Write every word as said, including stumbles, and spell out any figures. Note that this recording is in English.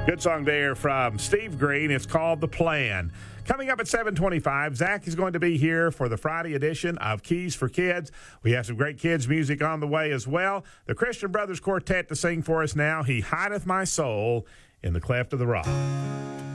Good song there from Steve Green. It's called The Plan. Coming up at seven twenty-five, Zach is going to be here for the Friday edition of Keys for Kids. We have some great kids' music on the way as well. The Christian Brothers Quartet to sing for us now, He Hideth My Soul in the Cleft of the Rock.